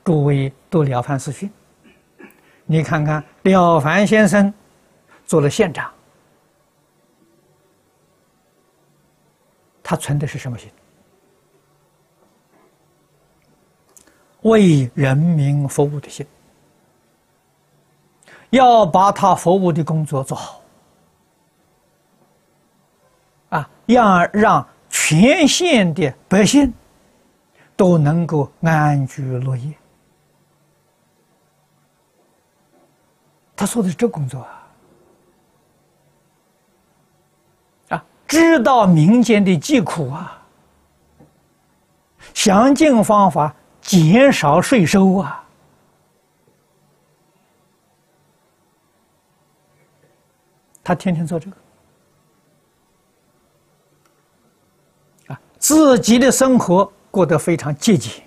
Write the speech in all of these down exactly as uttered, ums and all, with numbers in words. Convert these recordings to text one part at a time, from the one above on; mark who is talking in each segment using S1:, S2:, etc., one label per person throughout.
S1: 诸位读《了凡四训》，你看看了凡先生做了县长，他存的是什么心？为人民服务的心，要把他服务的工作做好，啊，要让全县的百姓都能够安居乐业。他做的是这工作啊，啊，知道民间的疾苦啊，想尽方法减少税收啊，他天天做这个，啊，自己的生活过得非常节俭，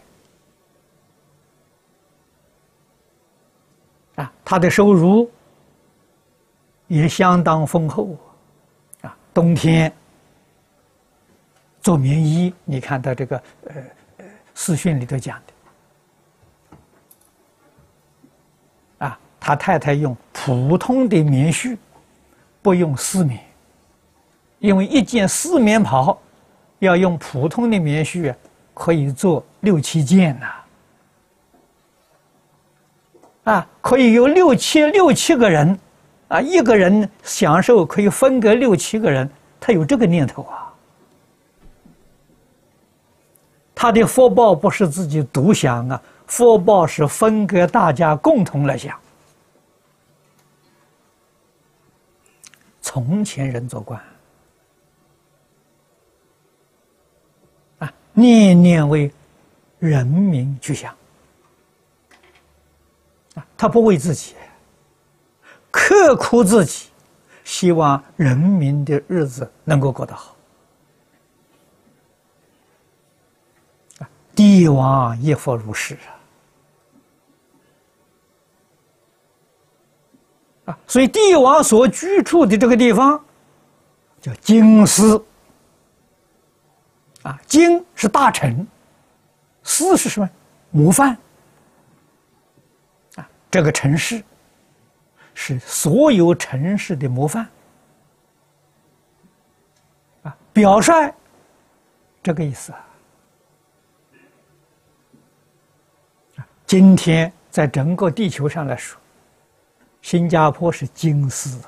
S1: 啊，他的收入也相当丰厚，啊，冬天做棉衣，你看到这个呃呃四训里头讲的，啊，他太太用普通的棉絮，不用丝棉，因为一件丝棉袍要用普通的棉絮可以做六七件呐。啊，可以有六七六七个人，啊，一个人享受可以分给六七个人，他有这个念头啊。他的福报不是自己独享啊，福报是分给大家共同来享。从前人做官，啊，念念为人民去想。他不为自己，刻苦自己，希望人民的日子能够过得好。帝王亦复如是啊！啊，所以帝王所居住的这个地方叫京师啊，京是大臣，师是什么？模范。这个城市是所有城市的模范啊，表率这个意思啊。今天在整个地球上来说，新加坡是京师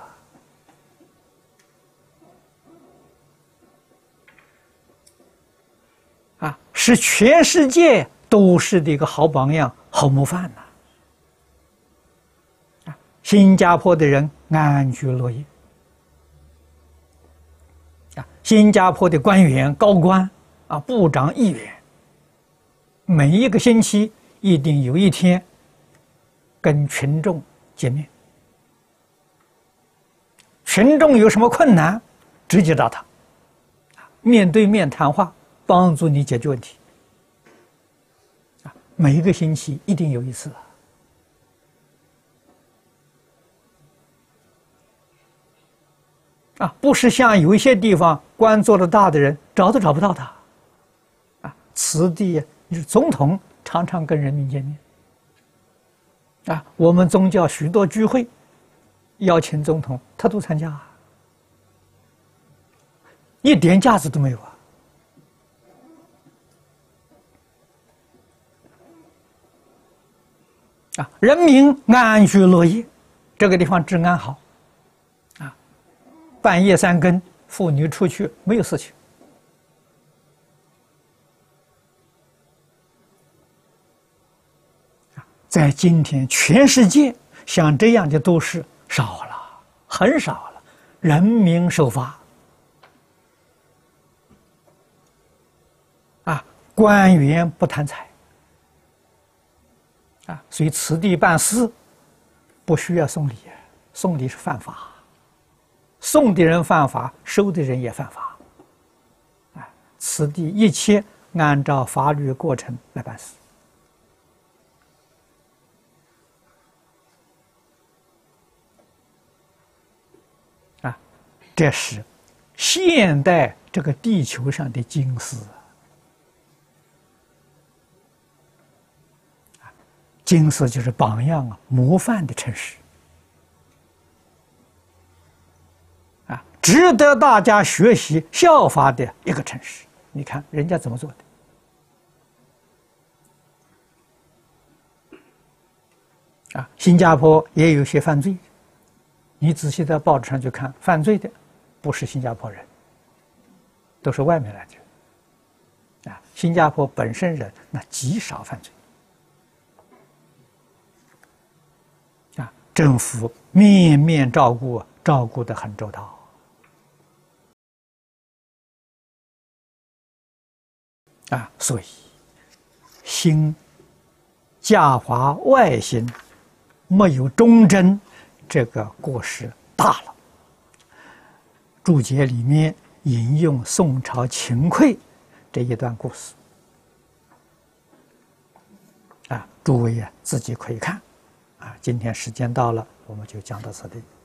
S1: 啊，啊，是全世界都市的一个好榜样、好模范呐。新加坡的人安居乐业啊，新加坡的官员高官啊，部长议员，每一个星期一定有一天跟群众见面，群众有什么困难，直接找他，面对面谈话，帮助你解决问题啊，每一个星期一定有一次。啊，不是像有一些地方官做的大的人找都找不到他，啊，此地是总统常常跟人民见面，啊，我们宗教许多聚会，邀请总统，他都参加，啊，一点架子都没有啊，啊，人民安居乐业，这个地方治安好。半夜三更，妇女出去没有事情。在今天，全世界像这样的都市少了，很少了，人民守法，啊，官员不贪财，啊，所以此地办事不需要送礼，送礼是犯法。送的人犯法，收的人也犯法。啊，此地一切按照法律过程来办事。啊，这是现代这个地球上的京师。 金寺就是榜样啊，模范的城市啊，值得大家学习效法的一个城市。你看人家怎么做的。啊，新加坡也有些犯罪，你仔细在报纸上去看，犯罪的不是新加坡人，都是外面来的人。啊，新加坡本身人那极少犯罪。啊，政府面面照顾，照顾得很周到。啊，所以心假华外心没有忠贞，这个过失大了。注解里面引用宋朝秦桧这一段故事，啊，诸位啊自己可以看。啊，今天时间到了，我们就讲到此地。